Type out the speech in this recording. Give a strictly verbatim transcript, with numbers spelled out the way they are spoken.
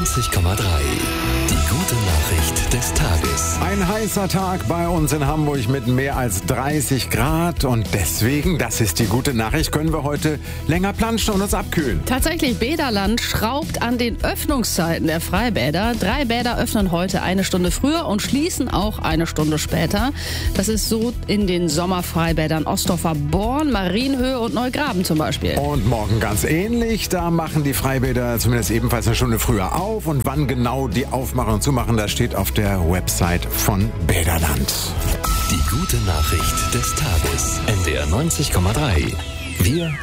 neunzig Komma drei. Die gute Nachricht des Tages. Ein heißer Tag bei uns in Hamburg mit mehr als dreißig Grad und deswegen, das ist die gute Nachricht, können wir heute länger planschen und uns abkühlen. Tatsächlich, Bäderland schraubt an den Öffnungszeiten der Freibäder. Drei Bäder öffnen heute eine Stunde früher und schließen auch eine Stunde später. Das ist so in den Sommerfreibädern Ostdorfer Born, Marienhöhe und Neugraben zum Beispiel. Und morgen ganz ähnlich, da machen die Freibäder zumindest ebenfalls eine Stunde früher auf und wann genau die aufmachen und zumachen, das steht auf der Website von Bäderland. Die gute Nachricht des Tages. N D R neunzig Komma drei. Wir